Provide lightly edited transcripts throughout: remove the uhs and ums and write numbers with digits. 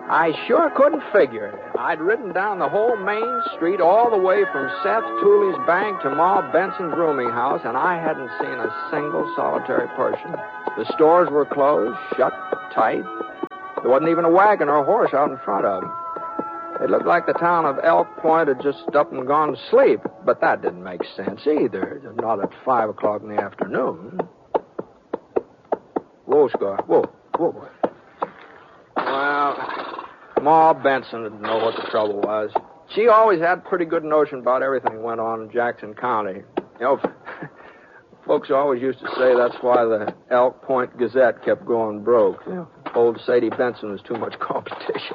I sure couldn't figure it. I'd ridden down the whole main street all the way from Seth Tooley's bank to Ma Benson's rooming house, and I hadn't seen a single solitary person. The stores were closed, shut tight. There wasn't even a wagon or a horse out in front of them. It looked like the town of Elk Point had just up and gone to sleep, but that didn't make sense either. Not at 5 o'clock in the afternoon. Whoa, Scar. Whoa. Well, Ma Benson didn't know what the trouble was. She always had a pretty good notion about everything that went on in Jackson County. You know, folks always used to say that's why the Elk Point Gazette kept going broke. You know, old Sadie Benson was too much competition.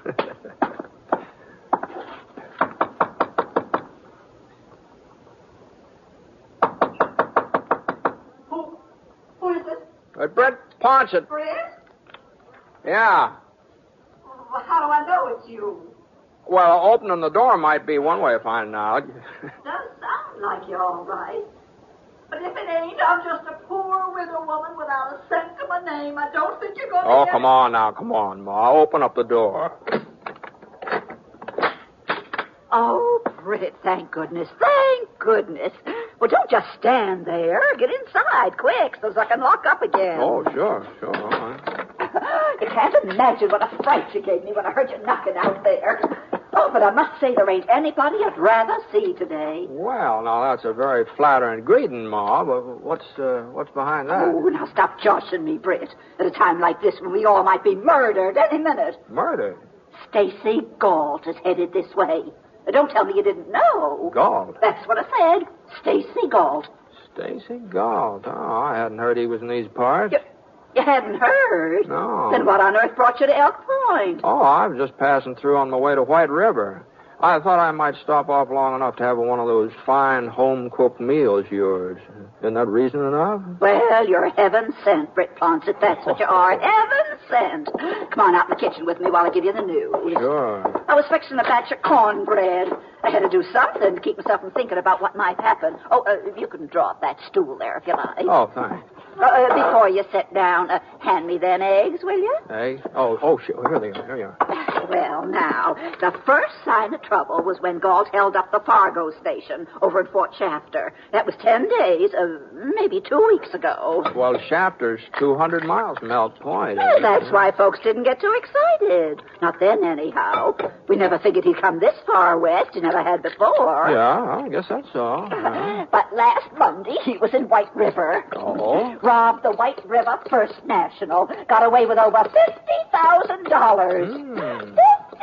Who is it? Brett Ponset. Brett? Yeah. Well, how do I know it's you? Well, opening the door might be one way of finding out. Does sound like you're all right. But if it ain't, I'm just a poor widow woman without a cent to my name. I don't think you're going to Oh, get... come on now. Come on, Ma. Open up the door. Oh, Britt, thank goodness. Thank goodness. Well, don't just stand there. Get inside, quick, so I can lock up again. Oh, sure. All right. You can't imagine what a fright you gave me when I heard you knocking out there. Oh, but I must say there ain't anybody I'd rather see today. Well, now, that's a very flattering greeting, Ma, but what's behind that? Oh, now stop joshing me, Britt. At a time like this when we all might be murdered any minute. Murdered? Stacy Galt is headed this way. Don't tell me you didn't know. Galt? That's what I said. Stacy Galt. Stacy Galt. Oh, I hadn't heard he was in these parts. You hadn't heard? No. Then what on earth brought you to Elk Point? Oh, I was just passing through on my way to White River. I thought I might stop off long enough to have one of those fine home-cooked meals of yours. Isn't that reason enough? Well, you're heaven sent, Britt Ponset. That's what you are. Heaven sent. Come on out in the kitchen with me while I give you the news. Sure. I was fixing a batch of cornbread. I had to do something to keep myself from thinking about what might happen. Oh, you can draw up that stool there if you like. Oh, thanks. Before you sit down, hand me them eggs, will you? Eggs? Oh, sure. Here they are. Here you are. Well, now, the first sign of trouble was when Galt held up the Fargo station over at Fort Shafter. That was 10 days, maybe 2 weeks ago. Well, Shafter's 200 miles from Elk Point. Well, that's why folks didn't get too excited. Not then, anyhow. We never figured he'd come this far west. He never had before. Yeah, I guess that's so. But last Monday, he was in White River. Oh? Robbed the White River First National. Got away with over $50,000. $50,000.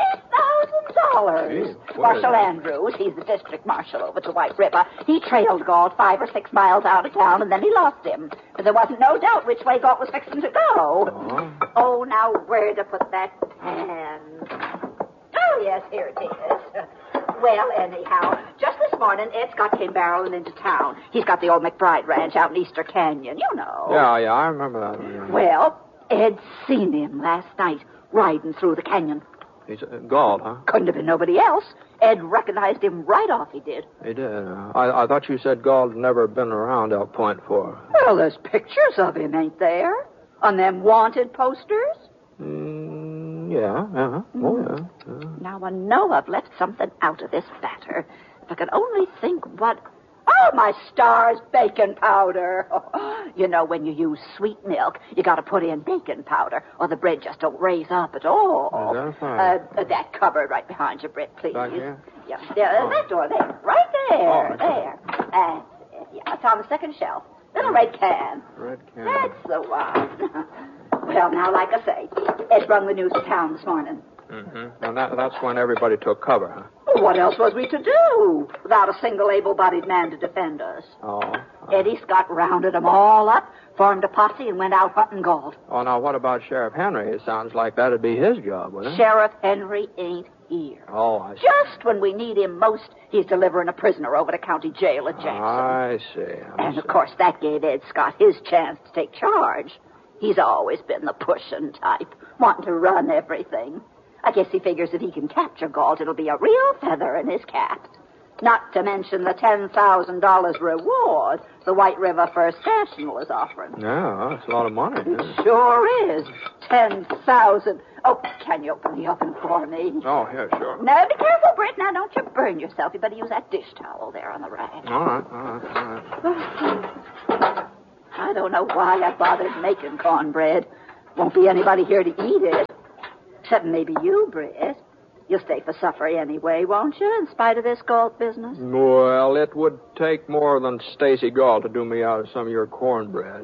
Marshal Andrews, he's the district marshal over to White River. He trailed Galt 5 or 6 miles out of town, and then he lost him. But there wasn't no doubt which way Galt was fixing to go. Oh, now where to put that pan? Oh, yes, here it is. Well, anyhow, just this morning, Ed Scott came barreling into town. He's got the old McBride Ranch out in Easter Canyon, you know. Yeah, I remember that one. Yeah. Well, Ed seen him last night riding through the canyon. He's Galt, huh? Couldn't have been nobody else. Ed recognized him right off, he did. He did. I thought you said Galt had never been around Elk Point before. Well, there's pictures of him, ain't there? On them wanted posters? Yeah. Oh, yeah. Now, I know I've left something out of this batter. If I could only think what... Oh, my stars, bacon powder. You know, when you use sweet milk, you got to put in bacon powder, or the bread just don't raise up at all. That cupboard right behind you, Britt, please. Back here? Yeah, that door there. Right there. There. That's it. Yeah, it's on the second shelf. Little red can. Red can. That's the one. Well, now, like I say, Ed brung the news to town this morning. Mm-hmm. And that's when everybody took cover, huh? Well, what else was we to do without a single able-bodied man to defend us? Eddie Scott rounded them all up, formed a posse, and went out hunting Galt. Oh, now, what about Sheriff Henry? It sounds like that'd be his job, wouldn't it? Sheriff Henry ain't here. Oh, I see. Just when we need him most, he's delivering a prisoner over to county jail at Jackson. I see. Of course, that gave Ed Scott his chance to take charge. He's always been the pushing type, wanting to run everything. I guess he figures if he can capture Galt, it'll be a real feather in his cap. Not to mention the $10,000 reward the White River First National is offering. Yeah, that's a lot of money. It sure is. 10,000. Oh, can you open the oven for me? Oh, yeah, sure. No, be careful, Britt. Now, don't you burn yourself. You better use that dish towel there on the rack. All right. I don't know why I bothered making cornbread. Won't be anybody here to eat it. Except maybe you, Britt. You'll stay for supper anyway, won't you, in spite of this Galt business? Well, it would take more than Stacy Galt to do me out of some of your cornbread.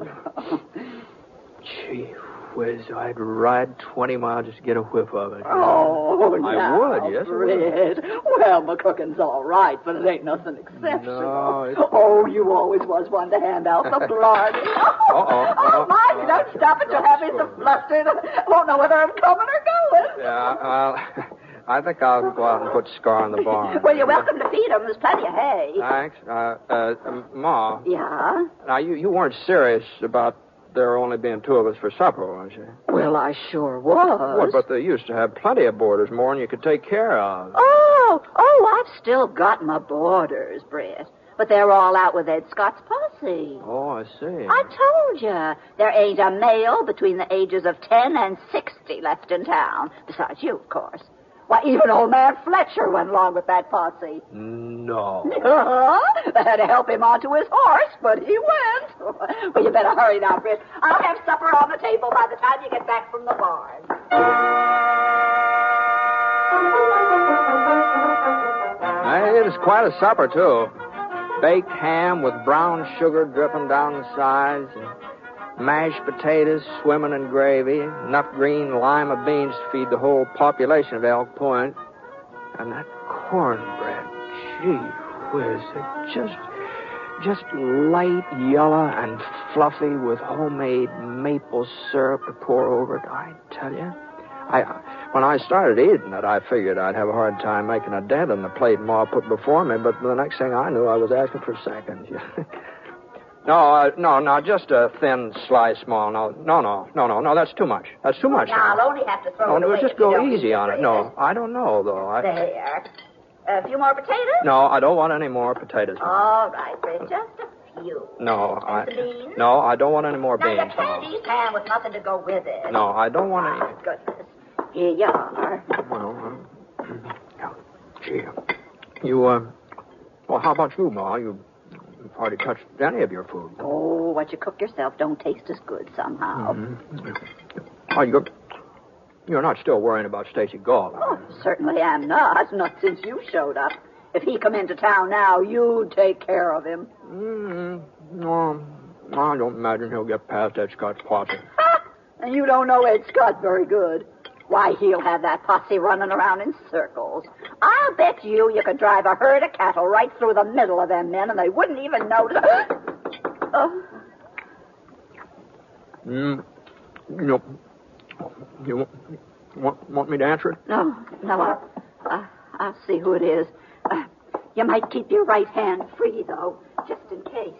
Gee whiz, I'd ride 20 miles just to get a whiff of it. Oh, I would, yes. Britt. Well, my cooking's all right, but it ain't nothing exceptional. No, Oh, you always was one to hand out the blarney. Oh, mind, don't stop it. You'll have me so flustered. I won't know whether I'm coming or going. Yeah, well, I think I'll go out and put Scar in the barn. Well, you're welcome to feed him. There's plenty of hay. Thanks. Ma. Yeah? Now, you weren't serious about there only being two of us for supper, was you? Well, I sure was. Well, but they used to have plenty of boarders, more than you could take care of. Oh, I've still got my boarders, Britt. But they're all out with Ed Scott's posse. Oh, I see. I told you. There ain't a male between the ages of 10 and 60 left in town. Besides you, of course. Why, even old man Fletcher went along with that posse. No. They had to help him onto his horse, but he went. Well, you better hurry now, Britt. I'll have supper on the table by the time you get back from the barn. Hey, it is quite a supper, too. Baked ham with brown sugar dripping down the sides, and mashed potatoes swimming in gravy, enough green lima beans to feed the whole population of Elk Point. And that cornbread, gee whiz, it just light yellow and fluffy with homemade maple syrup to pour over it. I tell you, when I started eating it, I figured I'd have a hard time making a dent in the plate Ma put before me, but the next thing I knew, I was asking for seconds. No, just a thin slice, small. No, that's too much. That's too much. Now, I'll only have to throw it away. Just go easy on it. No, I don't know, though. There. A few more potatoes? No, I don't want any more potatoes. All right, Britt, just a few. No, beans? No, I don't want any more now, beans. you can't eat ham with nothing to go with it. No, I don't want any. Oh, goodness. Here you are. Well, gee, well, how about you, Ma? You've hardly touched any of your food. Oh, what you cook yourself don't taste as good somehow. Mm-hmm. Oh, you're not still worrying about Stacy Galt. Oh, certainly am not since you showed up. If he come into town now, you'd take care of him. No, I don't imagine he'll get past Ed Scott's posse. And you don't know Ed Scott very good. Why, he'll have that posse running around in circles. I'll bet you could drive a herd of cattle right through the middle of them men, and they wouldn't even notice. You want me to answer it? No, I'll see who it is. You might keep your right hand free, though, just in case.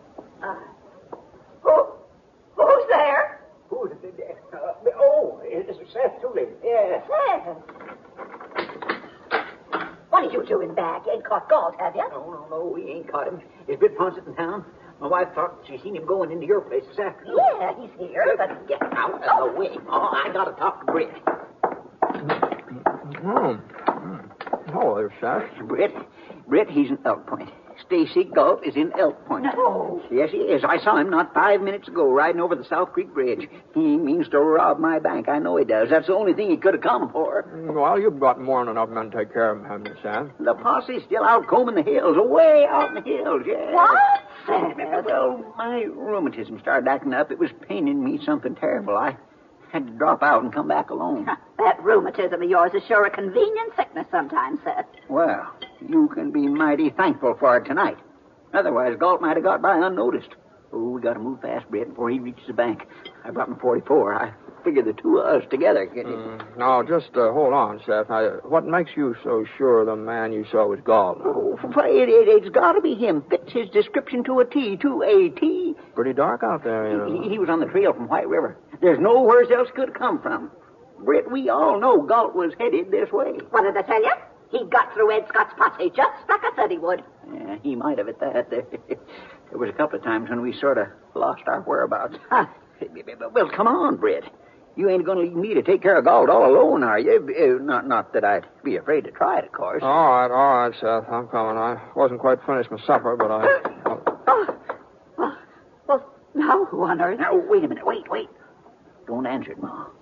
Who's there? Who's there? It's Seth Tooley. Yes. Seth. What are you doing back? You ain't caught Galt, have you? No, we ain't caught him. Is Britt Ponset in town? My wife thought she seen him going into your place this afternoon. Yeah, he's here, but get out of the way. Oh, I gotta talk to Britt. Hello there, Seth. Britt, he's in Elk Point. Stacy Galt is in Elk Point. No. Yes, he is. I saw him not 5 minutes ago riding over the South Creek Bridge. He means to rob my bank. I know he does. That's the only thing he could have come for. Well, you've got more than enough men to take care of him, haven't you, Sam? The posse's still out combing the hills, away out in the hills, yes. What? Well, my rheumatism started acting up. It was paining me something terrible. I had to drop out and come back alone. That rheumatism of yours is sure a convenient sickness sometimes, Seth. Well, you can be mighty thankful for it tonight. Otherwise, Galt might have got by unnoticed. Oh, we got to move fast, Britt, before he reaches the bank. I brought my .44. I figured the two of us together could... No, just hold on, Seth. What makes you so sure the man you saw was Galt? Oh, it's got to be him. Fits his description to a T, to a T. Pretty dark out there, you know. He was on the trail from White River. There's nowhere else could have come from. Britt, we all know Galt was headed this way. What did I tell you? He got through Ed Scott's posse just like I said he would. Yeah, he might have at that. There was a couple of times when we sort of lost our whereabouts. Well, come on, Britt. You ain't going to leave me to take care of Galt all alone, are you? Not that I'd be afraid to try it, of course. All right, Seth. I'm coming. I wasn't quite finished my supper, but Well, now who on earth? Now, wait a minute. Wait. Don't answer it, Ma.